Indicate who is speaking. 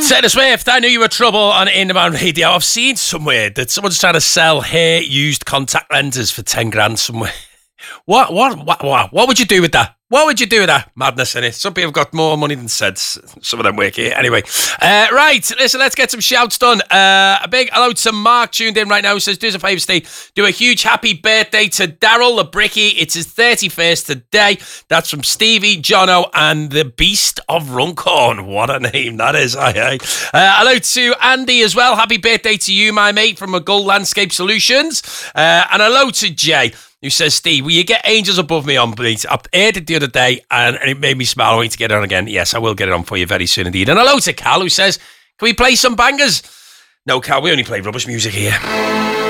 Speaker 1: Taylor Swift, I knew you were trouble on In Demand Radio. I've seen somewhere that someone's trying to sell hair used contact lenses for 10 grand somewhere. What would you do with that? What would you do with that? Madness in it. Some people have got more money than sense. Some of them work here. Anyway. Right. Listen, let's get some shouts done. A big hello to Mark tuned in right now who says, do us a favour, Steve. Do a huge happy birthday to Daryl the Bricky. It's his 31st today. That's from Stevie, Jono and the Beast of Runcorn. What a name that is. Hello to Andy as well. Happy birthday to you, my mate, from McGull Landscape Solutions. And hello to Jay, who says, Steve, will you get Angels Above Me on, please? I aired it the other day and it made me smile. I want to get it on again. Yes, I will get it on for you very soon indeed. And hello to Cal, who says, can we play some bangers? No, Cal, we only play rubbish music here.